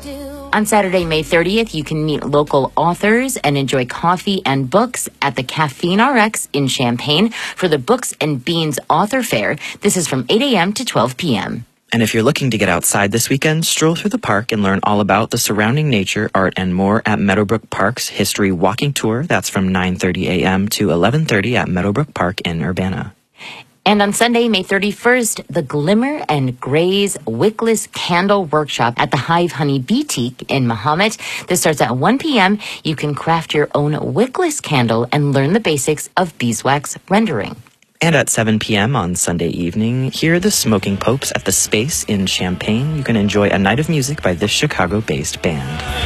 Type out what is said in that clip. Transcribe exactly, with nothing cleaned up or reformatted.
On Saturday, May thirtieth, you can meet local authors and enjoy coffee and books at the Caffeine R X in Champaign for the Books and Beans Author Fair. This is from eight a.m. to twelve p.m. And if you're looking to get outside this weekend, stroll through the park and learn all about the surrounding nature, art, and more at Meadowbrook Park's History Walking Tour. That's from nine thirty a.m. to eleven thirty at Meadowbrook Park in Urbana. And on Sunday, May thirty-first, the Glimmer and Graze Wickless Candle Workshop at the Hive Honey Boutique in Mahomet. This starts at one p.m. You can craft your own wickless candle and learn the basics of beeswax rendering. And at seven p.m. on Sunday evening, hear the Smoking Popes at the Space in Champaign. You can enjoy a night of music by this Chicago-based band.